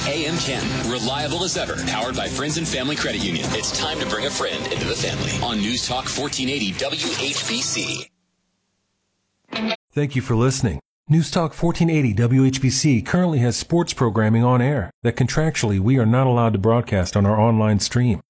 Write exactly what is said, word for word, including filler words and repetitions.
A M ten, reliable as ever, powered by Friends and Family Credit Union. It's time to bring a friend into the family on News Talk fourteen eighty W H B C. Thank you for listening. News Talk fourteen eighty W H B C currently has sports programming on air that contractually we are not allowed to broadcast on our online stream.